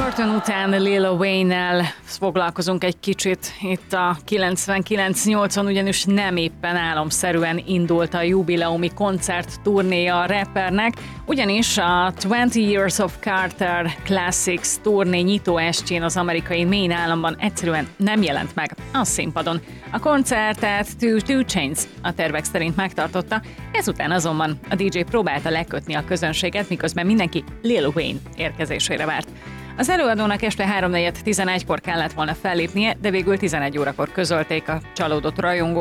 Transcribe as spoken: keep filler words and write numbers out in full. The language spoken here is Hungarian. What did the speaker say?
Burton után Lil Wayne-nel foglalkozunk egy kicsit. Itt a kilencvenkilenc nyolcvan ugyanis nem éppen álomszerűen indult a jubileumi koncert turnéja a rappernek, ugyanis a twenty Years of Carter Classics turné nyitó estjén az amerikai Maine államban egyszerűen nem jelent meg a színpadon. A koncertet Two Chainz a tervek szerint megtartotta, ezután azonban a dé dzsé próbálta lekötni a közönséget, miközben mindenki Lil Wayne érkezésére várt. Az előadónak este háromnegyed tizenegykor kellett volna fellépnie, de végül tizenegy órakor közölték a csalódott rajongók.